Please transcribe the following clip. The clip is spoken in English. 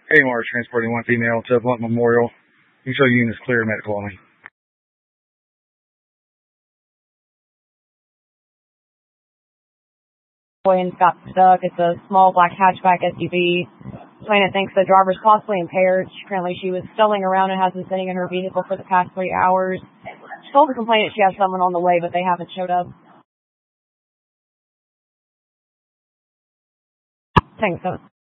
AMR is transporting one female to Blunt Memorial. You show units clear medical only. And got stuck. It's a small black hatchback SUV. Plaintiff thinks the driver's possibly impaired. Currently, she was stumbling around and has been sitting in her vehicle for the past 3 hours. She told the complainant she has someone on the way, but they haven't showed up. Thanks,